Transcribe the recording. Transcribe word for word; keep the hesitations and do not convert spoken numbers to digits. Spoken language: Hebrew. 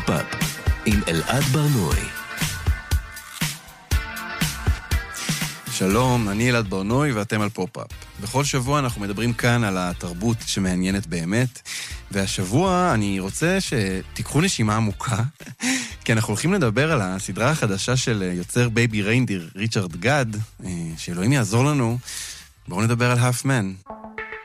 פופ-אפ עם אלעד ברנוי. שלום, אני אלעד ברנוי ואתם על פופ-אפ. בכל שבוע אנחנו מדברים כאן על התרבות שמעניינת באמת, והשבוע אני רוצה שתיקחו נשימה עמוקה, כי אנחנו הולכים לדבר על הסדרה החדשה של יוצר בייבי ריינדיר, ריצ'רד גד, שאלוהים יעזור לנו. בואו נדבר על האף מן.